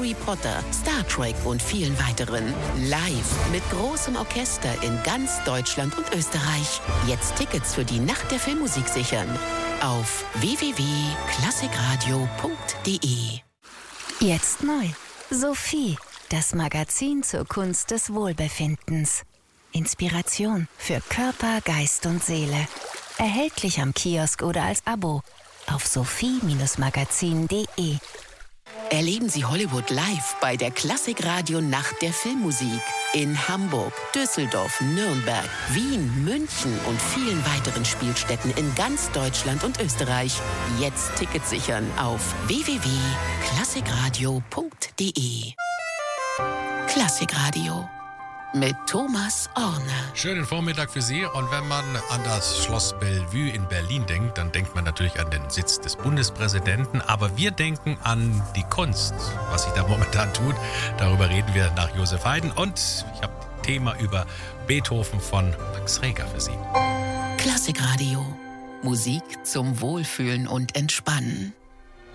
Harry Potter, Star Trek und vielen weiteren. Live mit großem Orchester in ganz Deutschland und Österreich. Jetzt Tickets für die Nacht der Filmmusik sichern. Auf www.klassikradio.de. Jetzt neu. Sophie, das Magazin zur Kunst des Wohlbefindens. Inspiration für Körper, Geist und Seele. Erhältlich am Kiosk oder als Abo auf sophie-magazin.de. Erleben Sie Hollywood live bei der Klassikradio Nacht der Filmmusik in Hamburg, Düsseldorf, Nürnberg, Wien, München und vielen weiteren Spielstätten in ganz Deutschland und Österreich. Jetzt Tickets sichern auf www.klassikradio.de. Klassikradio mit Thomas Orne. Schönen Vormittag für Sie. Und wenn man an das Schloss Bellevue in Berlin denkt, dann denkt man natürlich an den Sitz des Bundespräsidenten. Aber wir denken an die Kunst, was sich da momentan tut. Darüber reden wir nach Josef Haydn. Und ich habe ein Thema über Beethoven von Max Reger für Sie. Klassikradio. Musik zum Wohlfühlen und Entspannen.